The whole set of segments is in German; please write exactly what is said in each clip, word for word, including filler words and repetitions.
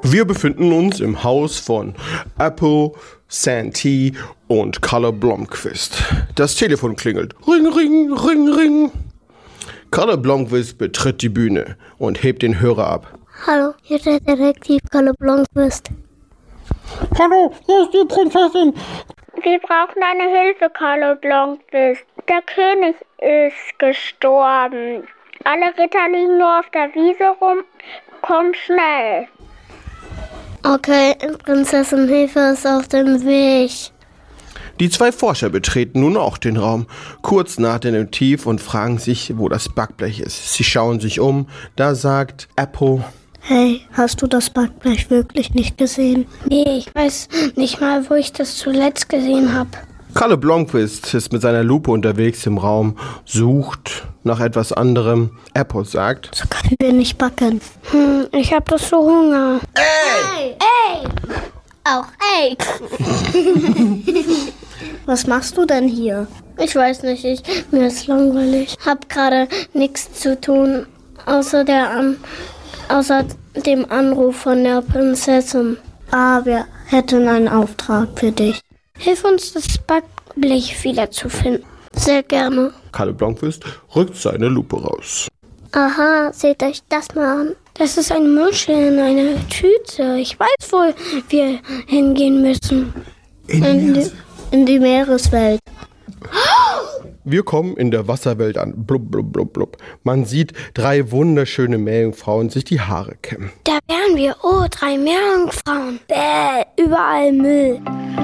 Wir befinden uns im Haus von Apple, Santee und Kalle Blomqvist. Das Telefon klingelt. Ring, ring, ring, ring. Kalle Blomqvist betritt die Bühne und hebt den Hörer ab. Hallo, hier ist der Detektiv Kalle Blomqvist. Hallo, hier ist die Prinzessin. Wir brauchen deine Hilfe, Kalle Blomqvist. Der König ist gestorben. Alle Ritter liegen nur auf der Wiese rum. Komm schnell. Okay, Prinzessin Hilfe ist auf dem Weg. Die zwei Forscher betreten nun auch den Raum, kurz nach dem Detektiv und fragen sich, wo das Backblech ist. Sie schauen sich um, da sagt Apple: Hey, hast du das Backblech wirklich nicht gesehen? Nee, ich weiß nicht mal, wo ich das zuletzt gesehen habe. Kalle Blomqvist ist mit seiner Lupe unterwegs im Raum, sucht nach etwas anderem. Apple sagt: So können wir nicht backen. Hm, ich hab doch so Hunger. Ey! Ey! Auch ey! Was machst du denn hier? Ich weiß nicht, ich, mir ist langweilig. Hab gerade nichts zu tun, außer, der An, außer dem Anruf von der Prinzessin. Ah, wir hätten einen Auftrag für dich. Hilf uns, das Backblech wiederzufinden. Sehr gerne. Kalle Blomqvist rückt seine Lupe raus. Aha, seht euch das mal an. Das ist ein Muschel in einer Tüte. Ich weiß, wo wir hingehen müssen. In, in, die, in die Meereswelt. Wir kommen in der Wasserwelt an. Blub, blub, blub, blub. Man sieht drei wunderschöne Meerjungfrauen sich die Haare kämmen. Da wären wir. Oh, drei Meerjungfrauen. Bäh, überall Müll.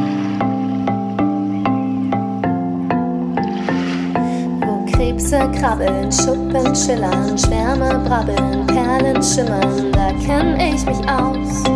Krebse krabbeln, Schuppen schillern, Schwärme brabbeln, Perlen schimmern, da kenn ich mich aus.